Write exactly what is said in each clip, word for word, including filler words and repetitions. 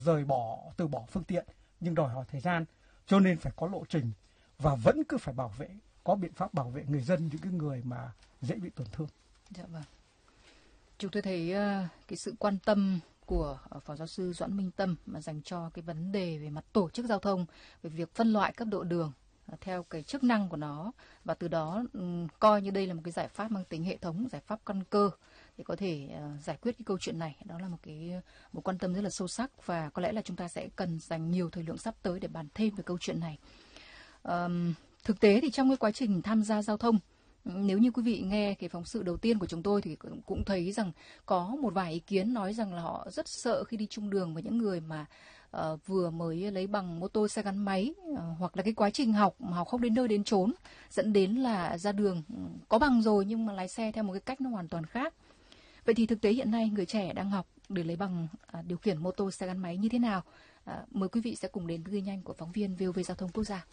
rời bỏ, từ bỏ phương tiện, nhưng đòi hỏi thời gian, cho nên phải có lộ trình và vẫn cứ phải bảo vệ, có biện pháp bảo vệ người dân, những cái người mà dễ bị tổn thương. Dạ vâng. Chúng tôi thấy uh, cái sự quan tâm của uh, Phó Giáo sư Doãn Minh Tâm mà dành cho cái vấn đề về mặt tổ chức giao thông, về việc phân loại cấp độ đường uh, theo cái chức năng của nó, và từ đó um, coi như đây là một cái giải pháp mang tính hệ thống, giải pháp căn cơ để có thể uh, giải quyết cái câu chuyện này. Đó là một cái một quan tâm rất là sâu sắc, và có lẽ là chúng ta sẽ cần dành nhiều thời lượng sắp tới để bàn thêm về câu chuyện này. Um, thực tế thì trong cái quá trình tham gia giao thông, nếu như quý vị nghe cái phóng sự đầu tiên của chúng tôi thì cũng thấy rằng có một vài ý kiến nói rằng là họ rất sợ khi đi chung đường với những người mà uh, vừa mới lấy bằng mô tô xe gắn máy, uh, hoặc là cái quá trình học học không đến nơi đến chốn, dẫn đến là ra đường uh, có bằng rồi nhưng mà lái xe theo một cái cách nó hoàn toàn khác. Vậy thì thực tế hiện nay người trẻ đang học để lấy bằng uh, điều khiển mô tô xe gắn máy như thế nào? Uh, mời quý vị sẽ cùng đến với ghi nhanh của phóng viên vê o vê Giao thông Quốc gia.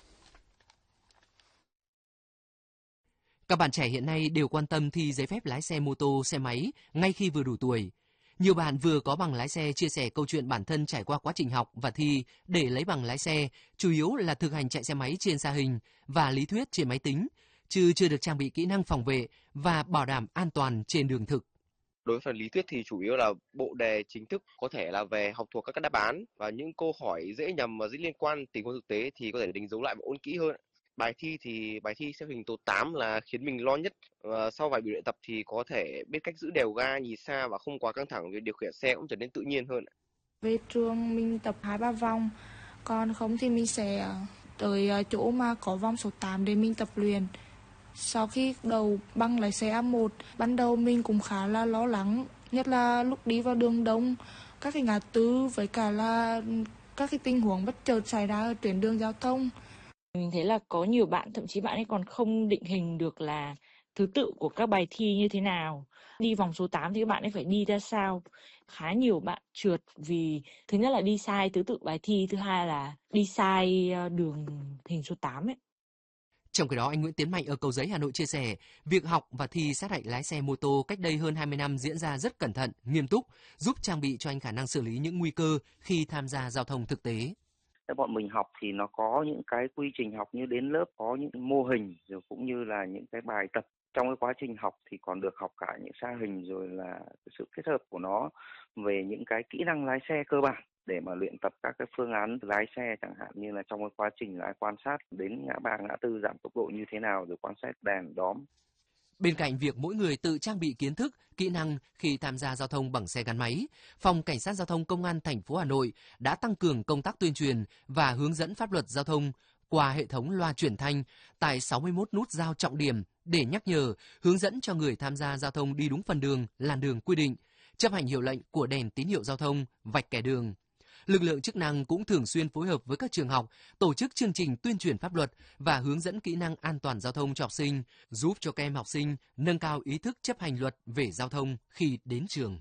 Các bạn trẻ hiện nay đều quan tâm thi giấy phép lái xe mô tô, xe máy ngay khi vừa đủ tuổi. Nhiều bạn vừa có bằng lái xe chia sẻ câu chuyện bản thân trải qua quá trình học và thi để lấy bằng lái xe, chủ yếu là thực hành chạy xe máy trên xa hình và lý thuyết trên máy tính, chứ chưa được trang bị kỹ năng phòng vệ và bảo đảm an toàn trên đường thực. Đối với phần lý thuyết thì chủ yếu là bộ đề chính thức, có thể là về học thuộc các đáp án và những câu hỏi dễ nhầm và dễ liên quan tình huống thực tế thì có thể đánh dấu lại và ôn kỹ hơn. Bài thi thì bài thi xếp hình tố tám là khiến mình lo nhất. Và sau vài buổi luyện tập thì có thể biết cách giữ đều ga, nhìn xa và không quá căng thẳng, việc điều khiển xe cũng trở nên tự nhiên hơn. Về trường mình tập hai ba vòng, còn không thì mình sẽ tới chỗ mà có vòng số tám để mình tập luyện. Sau khi đầu bằng lái xe A một, ban đầu mình cũng khá là lo lắng, nhất là lúc đi vào đường đông, các cái ngã tư với cả là các cái tình huống bất chợt xảy ra ở tuyến đường giao thông. Mình thấy là có nhiều bạn, thậm chí bạn ấy còn không định hình được là thứ tự của các bài thi như thế nào. Đi vòng số tám thì các bạn ấy phải đi ra sao. Khá nhiều bạn trượt vì thứ nhất là đi sai thứ tự bài thi, thứ hai là đi sai đường hình số tám ấy. Trong khi đó, anh Nguyễn Tiến Mạnh ở Cầu Giấy, Hà Nội chia sẻ, việc học và thi sát hạch lái xe mô tô cách đây hơn hai mươi năm diễn ra rất cẩn thận, nghiêm túc, giúp trang bị cho anh khả năng xử lý những nguy cơ khi tham gia giao thông thực tế. Bọn mình học thì nó có những cái quy trình học như đến lớp, có những mô hình rồi cũng như là những cái bài tập. Trong cái quá trình học thì còn được học cả những xa hình rồi là sự kết hợp của nó về những cái kỹ năng lái xe cơ bản để mà luyện tập các cái phương án lái xe, chẳng hạn như là trong cái quá trình lái quan sát đến ngã ba ngã tư giảm tốc độ như thế nào, rồi quan sát đèn đóm. Bên cạnh việc mỗi người tự trang bị kiến thức, kỹ năng khi tham gia giao thông bằng xe gắn máy, Phòng Cảnh sát Giao thông Công an thành phố Hà Nội đã tăng cường công tác tuyên truyền và hướng dẫn pháp luật giao thông qua hệ thống loa truyền thanh tại sáu mươi mốt nút giao trọng điểm để nhắc nhở, hướng dẫn cho người tham gia giao thông đi đúng phần đường, làn đường quy định, chấp hành hiệu lệnh của đèn tín hiệu giao thông, vạch kẻ đường. Lực lượng chức năng cũng thường xuyên phối hợp với các trường học, tổ chức chương trình tuyên truyền pháp luật và hướng dẫn kỹ năng an toàn giao thông cho học sinh, giúp cho các em học sinh nâng cao ý thức chấp hành luật về giao thông khi đến trường.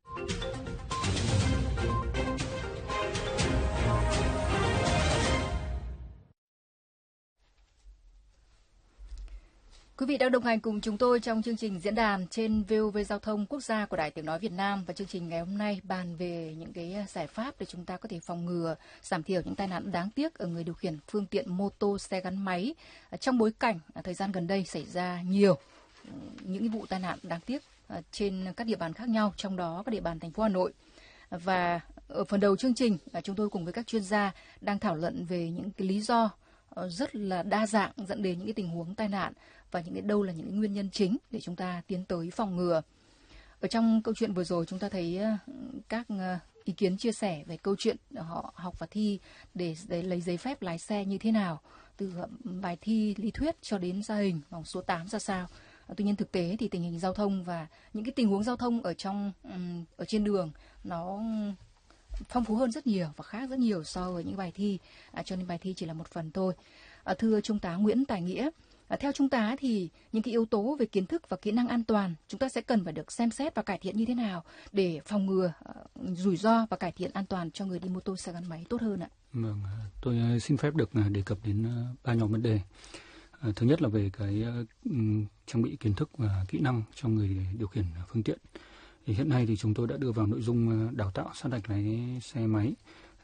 Quý vị đang đồng hành cùng chúng tôi trong chương trình diễn đàn trên vê o vê Giao thông Quốc gia của Đài Tiếng Nói Việt Nam, và chương trình ngày hôm nay bàn về những cái giải pháp để chúng ta có thể phòng ngừa, giảm thiểu những tai nạn đáng tiếc ở người điều khiển phương tiện mô tô, xe gắn máy trong bối cảnh thời gian gần đây xảy ra nhiều những vụ tai nạn đáng tiếc trên các địa bàn khác nhau, trong đó các địa bàn thành phố Hà Nội. Và ở phần đầu chương trình, chúng tôi cùng với các chuyên gia đang thảo luận về những cái lý do rất là đa dạng dẫn đến những cái tình huống tai nạn và những cái đâu là những cái nguyên nhân chính để chúng ta tiến tới phòng ngừa. Ở trong câu chuyện vừa rồi chúng ta thấy các ý kiến chia sẻ về câu chuyện họ học và thi để, để lấy giấy phép lái xe như thế nào, từ bài thi lý thuyết cho đến gia hình vòng số tám ra sao. Tuy nhiên thực tế thì tình hình giao thông và những cái tình huống giao thông ở trong ở trên đường nó phong phú hơn rất nhiều và khác rất nhiều so với những bài thi, à, cho nên bài thi chỉ là một phần thôi. À, thưa Trung tá Nguyễn Tài Nghĩa, à, theo Trung tá thì những cái yếu tố về kiến thức và kỹ năng an toàn chúng ta sẽ cần phải được xem xét và cải thiện như thế nào để phòng ngừa uh, rủi ro và cải thiện an toàn cho người đi mô tô xe gắn máy tốt hơn ạ? Vâng, tôi xin phép được đề cập đến ba nhóm vấn đề. Thứ nhất là về cái trang bị kiến thức và kỹ năng cho người điều khiển phương tiện. Thì hiện nay thì chúng tôi đã đưa vào nội dung đào tạo sát hạch lái xe máy